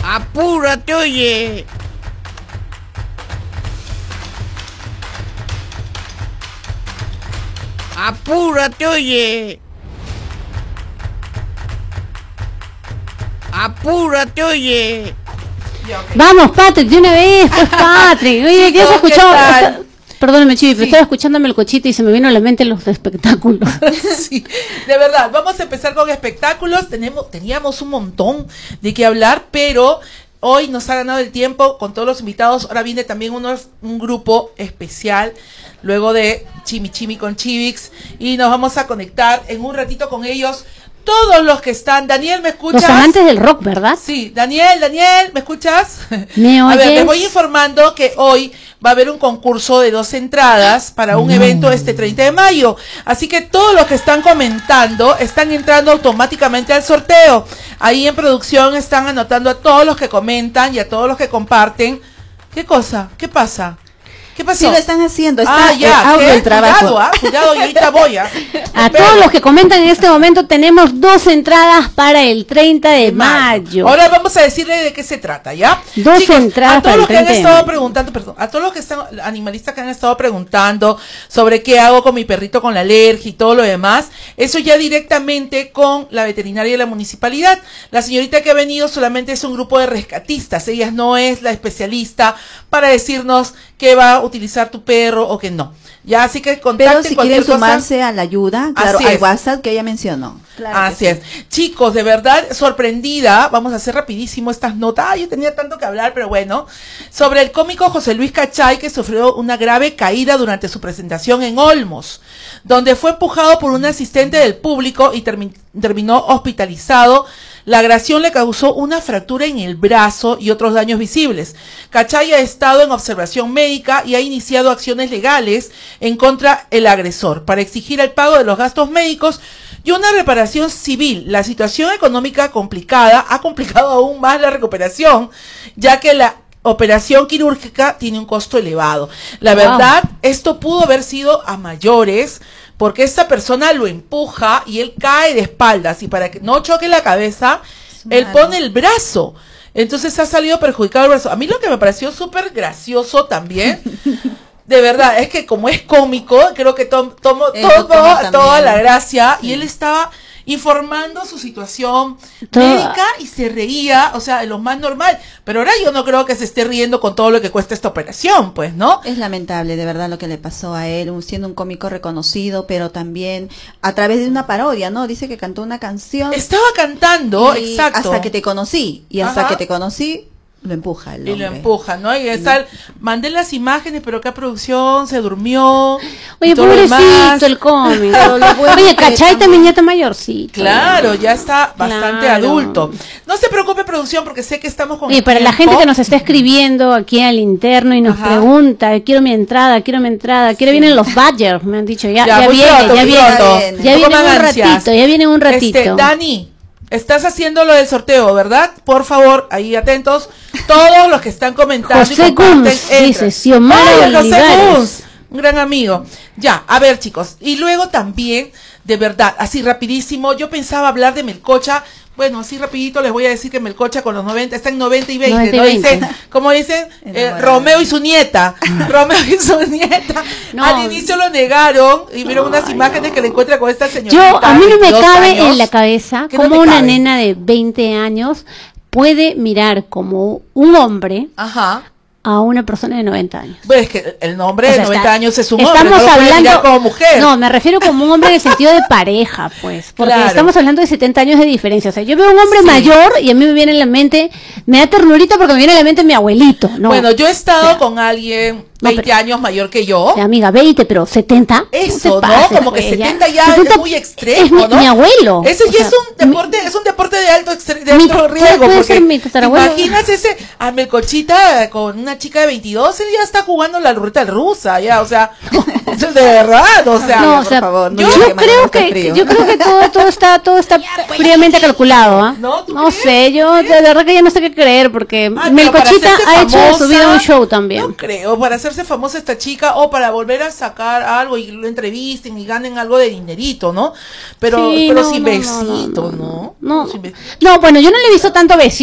Apúrate, oye. Apúrate, oye. Apúrate, oye. Vamos, Patrick, de una vez, pues Patrick. Oye, ¿qué has escuchado? Perdóneme, Chivi, pero estaba escuchando Melcochita y se me vino a la mente los espectáculos. Sí, de verdad, vamos a empezar con espectáculos. Teníamos un montón de qué hablar, pero hoy nos ha ganado el tiempo con todos los invitados. Ahora viene también un grupo especial, luego de Chimi con Chivix, y nos vamos a conectar en un ratito con ellos. Todos los que están, Daniel, ¿me escuchas? Los amantes del rock, ¿verdad? Sí, Daniel, ¿me escuchas? ¿Me oyes? A ver, les voy informando que hoy va a haber un concurso de 2 entradas para un evento este 30 de mayo. Así que todos los que están comentando están entrando automáticamente al sorteo. Ahí en producción están anotando a todos los que comentan y a todos los que comparten. ¿Qué cosa? ¿Qué pasa? ¿Qué pasó? Sí, lo están haciendo. Está ¿Qué? el trabajo. Cuidado, y ahorita voy, A todos los que comentan en este momento tenemos 2 entradas para el 30 de mayo. Ahora vamos a decirle de qué se trata, ¿ya? 2 Chicos, entradas a todos los que han para el 30 de estado mayo. preguntando, perdón, a todos los que están animalistas que han estado preguntando sobre qué hago con mi perrito con la alergia y todo lo demás, eso ya directamente con la veterinaria de la municipalidad. La señorita que ha venido solamente es un grupo de rescatistas, ella no es la especialista para decirnos qué va a utilizar tu perro o qué no. Ya, así que contacten. Pero si quieren sumarse a la ayuda, claro, al WhatsApp que ella mencionó. Claro, así es. Chicos, de verdad, sorprendida, vamos a hacer rapidísimo estas notas. Ay, yo tenía tanto que hablar, pero bueno. Sobre el cómico José Luis Cachay, que sufrió una grave caída durante su presentación en Olmos, donde fue empujado por un asistente del público y terminó hospitalizado. La agresión le causó una fractura en el brazo y otros daños visibles. Cachay ha estado en observación médica y ha iniciado acciones legales en contra del agresor para exigir el pago de los gastos médicos y una reparación civil. La situación económica complicada ha complicado aún más la recuperación, ya que la operación quirúrgica tiene un costo elevado. La verdad, esto pudo haber sido a mayores, porque esta persona lo empuja y él cae de espaldas, y para que no choque la cabeza, él pone el brazo. Entonces ha salido perjudicado el brazo. A mí lo que me pareció súper gracioso también, de verdad, es que como es cómico, creo que tomó toda la gracia, sí. Y él estaba informando su situación médica y se reía, o sea, de lo más normal, pero ahora yo no creo que se esté riendo con todo lo que cuesta esta operación, pues, ¿no? Es lamentable, de verdad, lo que le pasó a él, siendo un cómico reconocido, pero también a través de una parodia, ¿no? Dice que cantó una canción. Estaba cantando, exacto. Hasta que te conocí, y hasta que te conocí, lo empuja el hombre. Y lo empuja, ¿no? Y mandé las imágenes, pero acá producción se durmió. Oye, pobrecito el cómic. Oye, Cachay también ya está mayorcito. Claro, ya está bastante adulto. No se preocupe, producción, porque sé que estamos con. Oye, para la gente que nos está escribiendo aquí al interno y nos pregunta, quiero mi entrada, quiero vienen los Badgers, me han dicho, ya viene un ratito. Dani, estás haciendo lo del sorteo, ¿verdad? Por favor, ahí atentos. Todos los que están comentando José Guns dice, Xiomara Olivares, un gran amigo. Ya, a ver, chicos. Y luego también, de verdad, así rapidísimo, yo pensaba hablar de Melcocha. Bueno, así rapidito les voy a decir que Melcocha con los 90, está en 90 y 20, 90 y 20. Dicen, ¿cómo dicen? Romeo y su nieta. Romeo y su nieta. No. Al inicio lo negaron y vieron unas imágenes que le encuentra con esta señorita. A mí no me cabe en la cabeza cómo una nena de 20 años puede mirar como un hombre a una persona de 90 años. Pues es que el nombre de 90 años es un hombre, estamos hablando como mujer. No, me refiero como un hombre en el sentido de pareja, pues, porque estamos hablando de 70 años de diferencia. O sea, yo veo un hombre mayor y a mí me viene en la mente, me da ternurita porque me viene en la mente mi abuelito, ¿no? Bueno, yo he estado con alguien 20 años mayor que yo. Amiga, 20, pero 70. Eso, ¿no? Como que 70 ya es muy extremo, es mi abuelo. Ese ya es un deporte de alto riesgo. Porque imaginas a Melcochita con una chica de 22, él ya está jugando la ruleta rusa, ya, o sea, de verdad, o sea, no, por favor. Yo creo que todo está fríamente calculado, ¿ah? No sé, yo de verdad que ya no sé qué creer, porque Melcochita ha hecho de su vida un show también. No creo, para hacerse famosa esta chica o para volver a sacar algo y lo entrevisten y ganen algo de dinerito, ¿no? Pero sin besito, ¿no? No, bueno, yo no le he visto tanto besito.